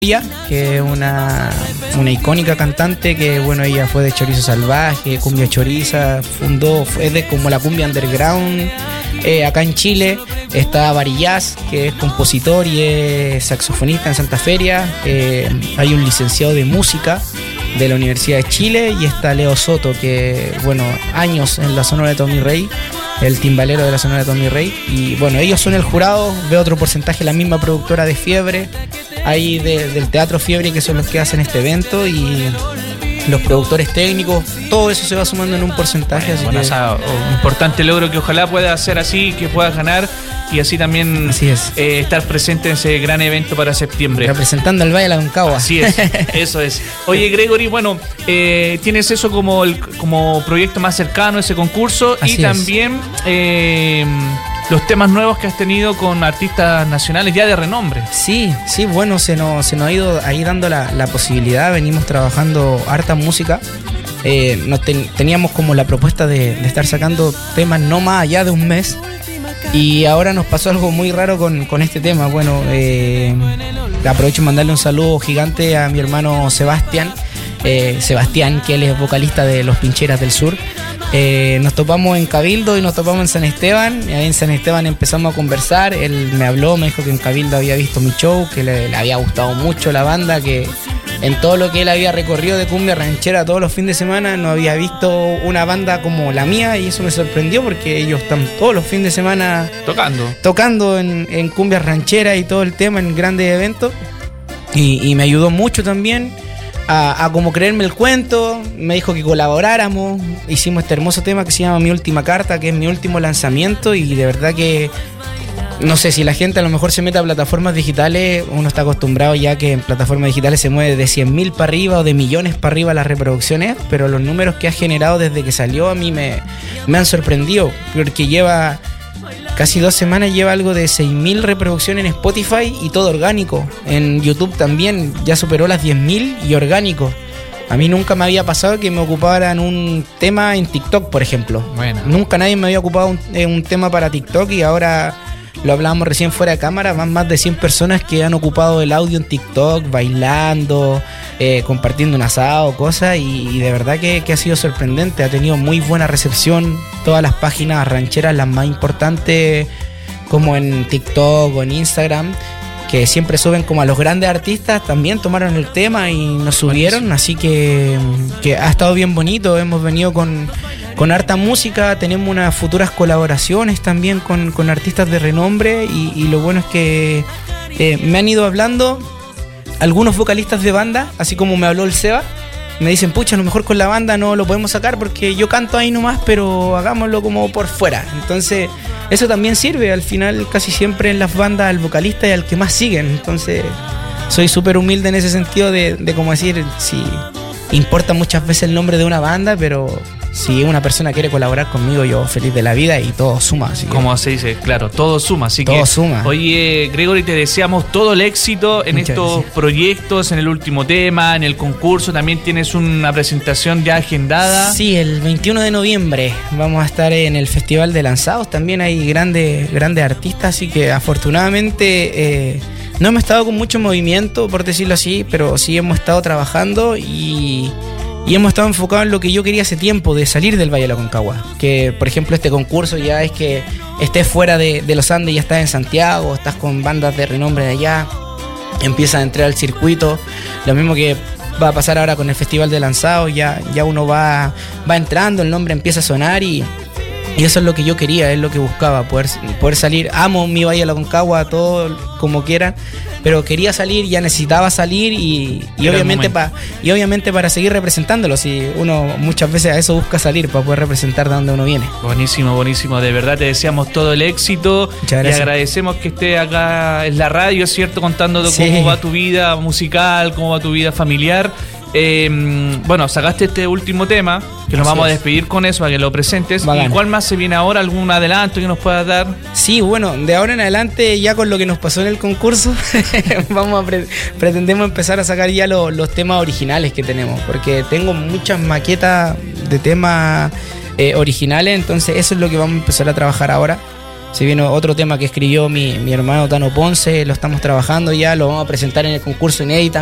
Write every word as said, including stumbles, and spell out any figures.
que es una, una icónica cantante que, bueno, ella fue de Chorizo Salvaje, Cumbia Choriza, fundó, fue de como la cumbia underground eh, acá en Chile. Está Varillaz, que es compositor y es saxofonista en Santa Feria. Eh, hay un licenciado de música de la Universidad de Chile y está Leo Soto, que, bueno, años en la Sonora de Tommy Rey, el timbalero de la Sonora de Tommy Rey. Y bueno, ellos son el jurado. Veo otro porcentaje, la misma productora de Fiebre, ahí de, del Teatro Fiebre, que son los que hacen este evento, y los productores técnicos. Todo eso se va sumando en un porcentaje. Así bueno, que... o sea, un importante logro que ojalá pueda ser así, que puedas ganar y así también así es. Eh, estar presente en ese gran evento para septiembre. Representando al Valle de la Aconcagua. Así es, eso es. Oye, Gregory, bueno, eh, tienes eso como, el, como proyecto más cercano, ese concurso, así y es. También eh, los temas nuevos que has tenido con artistas nacionales ya de renombre. Sí, sí, bueno, se nos, se nos ha ido ahí dando la, la posibilidad. Venimos trabajando harta música. Eh, nos ten, teníamos como la propuesta de, de estar sacando temas no más allá de un mes. Y ahora nos pasó algo muy raro con, con este tema. Bueno, eh, aprovecho de mandarle un saludo gigante a mi hermano Sebastián, eh, Sebastián, que él es vocalista de Los Pincheras del Sur. Eh, nos topamos en Cabildo y nos topamos en San Esteban. Y ahí en San Esteban empezamos a conversar. Él me habló, me dijo que en Cabildo había visto mi show, que le, le había gustado mucho la banda, que en todo lo que él había recorrido de cumbia ranchera todos los fines de semana no había visto una banda como la mía, y eso me sorprendió porque ellos están todos los fines de semana tocando tocando en, en cumbia ranchera y todo el tema en grandes eventos, y, y me ayudó mucho también a, a como creerme el cuento. Me dijo que colaboráramos, hicimos este hermoso tema que se llama Mi Última Carta, que es mi último lanzamiento, y de verdad que no sé, si la gente a lo mejor se mete a plataformas digitales, uno está acostumbrado ya que en plataformas digitales se mueve de cien mil para arriba o de millones para arriba las reproducciones, pero los números que ha generado desde que salió a mí me, me han sorprendido, porque lleva casi dos semanas, lleva algo de seis mil reproducciones en Spotify y todo orgánico. En YouTube también ya superó las diez mil y orgánico. A mí nunca me había pasado que me ocuparan un tema en TikTok, por ejemplo. Bueno. Nunca nadie me había ocupado un, eh, un tema para TikTok, y ahora... Lo hablábamos recién fuera de cámara, van más de cien personas que han ocupado el audio en TikTok, bailando, eh, compartiendo un asado, cosas, y, y de verdad que, que ha sido sorprendente. Ha tenido muy buena recepción. Todas las páginas rancheras, las más importantes, como en TikTok o en Instagram, que siempre suben como a los grandes artistas, también tomaron el tema y nos subieron. Buenísimo. Así que, que ha estado bien bonito. Hemos venido con... con harta música, tenemos unas futuras colaboraciones también con, con artistas de renombre, y, y lo bueno es que eh, me han ido hablando algunos vocalistas de banda, así como me habló el Seba. Me dicen, pucha, a lo mejor con la banda no lo podemos sacar porque yo canto ahí nomás, pero hagámoslo como por fuera. Entonces eso también sirve. Al final casi siempre en las bandas al vocalista y al que más siguen. Entonces soy súper humilde en ese sentido de, de como decir, sí, importa muchas veces el nombre de una banda, pero si una persona quiere colaborar conmigo, yo feliz de la vida, y todo suma. Así que, como se dice, claro, todo suma. Así todo que, suma. Oye, Gregory, te deseamos todo el éxito en Muchas estos gracias. proyectos, en el último tema, en el concurso. También tienes una presentación ya agendada. Sí, el veintiuno de noviembre vamos a estar en el Festival de Lanzados. También hay grandes, grandes artistas, así que afortunadamente eh, no hemos estado con mucho movimiento, por decirlo así, pero sí hemos estado trabajando y... Y hemos estado enfocados en lo que yo quería hace tiempo, de salir del Valle de la Aconcagua. Que, por ejemplo, este concurso ya es que estés fuera de, de los Andes, ya estás en Santiago, estás con bandas de renombre de allá, empiezas a entrar al circuito. Lo mismo que va a pasar ahora con el Festival de Lanzados, ya, ya uno va, va entrando, el nombre empieza a sonar, y, y eso es lo que yo quería, es lo que buscaba, poder, poder salir. Amo mi Valle de la Aconcagua, todo como quieran, pero quería salir, ya necesitaba salir, y, y obviamente para y obviamente para seguir representándolo. Si uno muchas veces a eso busca salir, para poder representar de donde uno viene. Buenísimo, buenísimo, de verdad te deseamos todo el éxito y agradecemos que esté acá en la radio, ¿cierto? Contándote sí. cómo va tu vida musical, cómo va tu vida familiar. Eh, bueno, sacaste este último tema, que nos Así vamos es. a despedir con eso, para que lo presentes. Bacán. ¿Y cuál más se viene ahora? ¿Algún adelanto que nos puedas dar? Sí, bueno, de ahora en adelante, ya con lo que nos pasó en el concurso, vamos a pre- pretendemos empezar a sacar ya lo, los temas originales que tenemos, porque tengo muchas maquetas de temas eh, originales, entonces eso es lo que vamos a empezar a trabajar ahora. Se viene otro tema que escribió mi, mi hermano Tano Ponce, lo estamos trabajando ya, lo vamos a presentar en el concurso Inédita